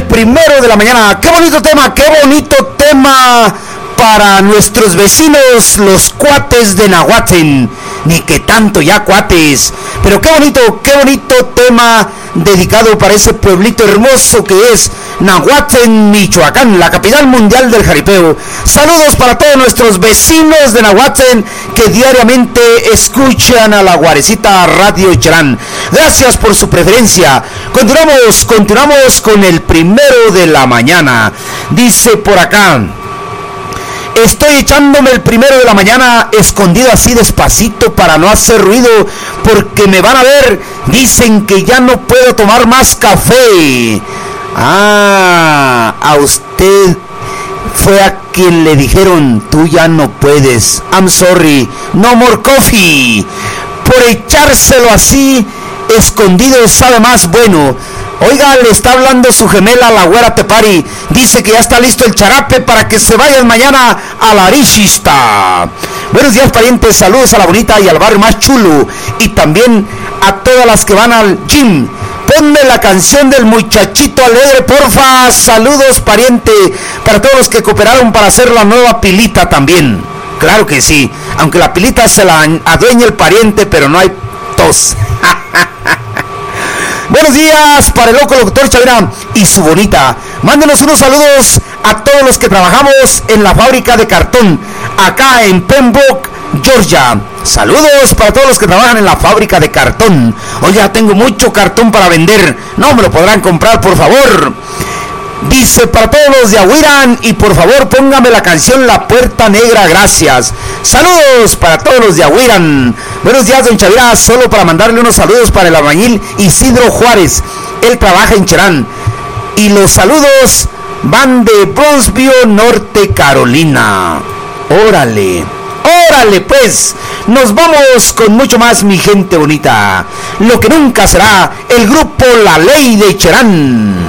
primero de la mañana. Qué bonito tema para nuestros vecinos, los cuates de Nahuatl. Ni que tanto ya cuates, pero qué bonito tema dedicado para ese pueblito hermoso que es Nahuatl, Michoacán, la capital mundial del jaripeo. Saludos para todos nuestros vecinos de Nahuatl que diariamente escuchan a la Guarecita Radio Cherán. Gracias por su preferencia. Continuamos con el primero de la mañana. Dice por acá: estoy echándome el primero de la mañana escondido así despacito para no hacer ruido porque me van a ver. Dicen que ya no puedo tomar más café. A usted fue a quien le dijeron: tú ya no puedes. I'm sorry, no more coffee. Por echárselo así escondido sabe más bueno. Oiga, le está hablando su gemela, la güera Tepari. Dice que ya está listo el charape para que se vayan mañana a la Arishista. Buenos días, parientes. Saludos a la bonita y al barrio más chulo. Y también a todas las que van al gym. Ponme la canción del muchachito alegre, porfa. Saludos, pariente. Para todos los que cooperaron para hacer la nueva pilita también. Claro que sí. Aunque la pilita se la adueña el pariente, pero no hay tos. Buenos días para el loco locutor Chavira y su bonita. Mándenos unos saludos a todos los que trabajamos en la fábrica de cartón acá en Pembroke, Georgia. Saludos para todos los que trabajan en la fábrica de cartón. Oiga, tengo mucho cartón para vender. No me lo podrán comprar, por favor. Dice para todos los de Ahuiran, y por favor póngame la canción La Puerta Negra, gracias. Saludos para todos los de Ahuiran. Buenos días, don Chavira, solo para mandarle unos saludos para el albañil Isidro Juárez. Él trabaja en Cherán. Y los saludos van de Bronzeville, Norte Carolina. Órale pues, nos vamos con mucho más, mi gente bonita. Lo que nunca será, el grupo La Ley de Cherán.